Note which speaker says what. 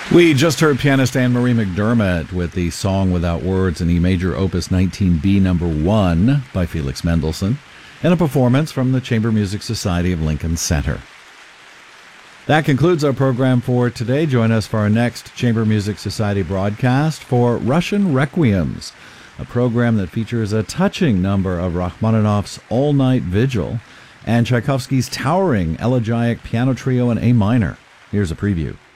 Speaker 1: We just heard pianist Anne-Marie McDermott with the Song Without Words in E major opus 19B number 1 by Felix Mendelssohn, and a performance from the Chamber Music Society of Lincoln Center. That concludes our program for today. Join us for our next Chamber Music Society broadcast for Russian Requiems, a program that features a touching number of Rachmaninoff's All-Night Vigil and Tchaikovsky's towering elegiac piano trio in A minor. Here's a preview.